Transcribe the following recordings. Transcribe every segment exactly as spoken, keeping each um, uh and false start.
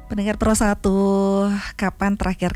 Pendengar Pro satu, kapan terakhir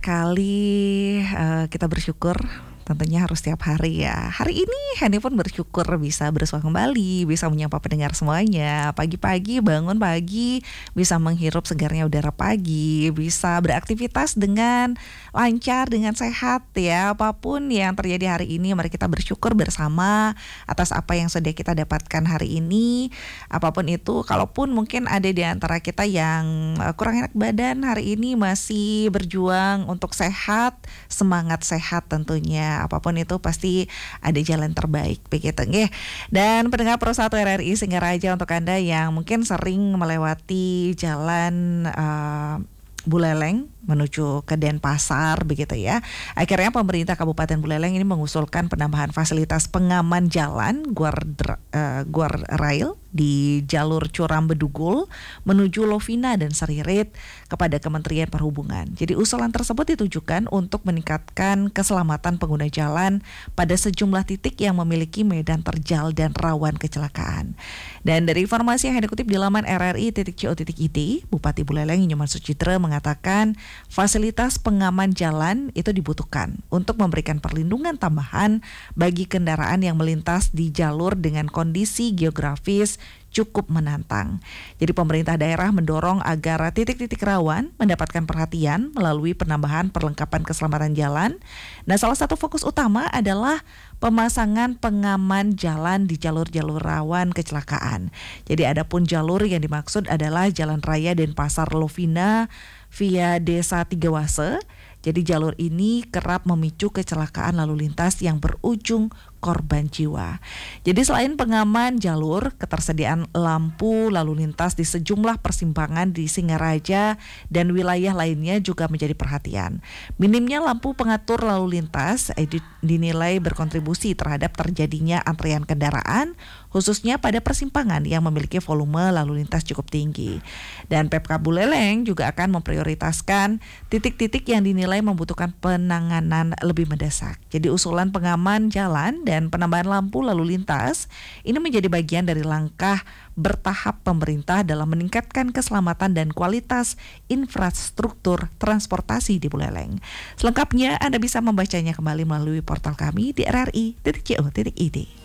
kali uh, kita bersyukur? Tentunya harus setiap hari ya. Hari ini Henny pun bersyukur bisa bersua kembali, bisa menyapa pendengar semuanya. Pagi-pagi bangun pagi, bisa menghirup segarnya udara pagi, bisa beraktivitas dengan lancar, dengan sehat ya. Apapun yang terjadi hari ini, mari kita bersyukur bersama atas apa yang sudah kita dapatkan hari ini. Apapun itu, kalaupun mungkin ada di antara kita yang uh, kurang enak badan hari ini, masih berjuang untuk sehat, semangat sehat tentunya. Apapun itu pasti ada jalan terbaik begitu nggih. Dan pendengar Pro satu R R I Singaraja, untuk Anda yang mungkin sering melewati jalan uh, Buleleng menuju ke Denpasar begitu ya. Akhirnya pemerintah Kabupaten Buleleng ini mengusulkan penambahan fasilitas pengaman jalan guard uh, guard rail di jalur Curam Bedugul menuju Lovina dan Seririt kepada Kementerian Perhubungan. Jadi usulan tersebut ditujukan untuk meningkatkan keselamatan pengguna jalan pada sejumlah titik yang memiliki medan terjal dan rawan kecelakaan. Dan dari informasi yang dikutip di laman r r i titik co titik i d, Bupati Buleleng Nyoman Sucitra mengatakan fasilitas pengaman jalan itu dibutuhkan untuk memberikan perlindungan tambahan bagi kendaraan yang melintas di jalur dengan kondisi geografis cukup menantang. Jadi pemerintah daerah mendorong agar titik-titik rawan mendapatkan perhatian melalui penambahan perlengkapan keselamatan jalan. Nah, salah satu fokus utama adalah pemasangan pengaman jalan di jalur-jalur rawan kecelakaan. Jadi adapun jalur yang dimaksud adalah Jalan Raya Denpasar Lovina via Desa Tigawase. Jadi jalur ini kerap memicu kecelakaan lalu lintas yang berujung korban jiwa. Jadi selain pengaman jalur, ketersediaan lampu lalu lintas di sejumlah persimpangan di Singaraja dan wilayah lainnya juga menjadi perhatian. Minimnya lampu pengatur lalu lintas eh, dinilai berkontribusi terhadap terjadinya antrian kendaraan, khususnya pada persimpangan yang memiliki volume lalu lintas cukup tinggi. Dan Pemkab Buleleng juga akan memprioritaskan titik-titik yang dinilai membutuhkan penanganan lebih mendesak. Jadi usulan pengaman jalan dan penambahan lampu lalu lintas ini menjadi bagian dari langkah bertahap pemerintah dalam meningkatkan keselamatan dan kualitas infrastruktur transportasi di Buleleng. Selengkapnya Anda bisa membacanya kembali melalui portal kami di r r i titik co titik i d.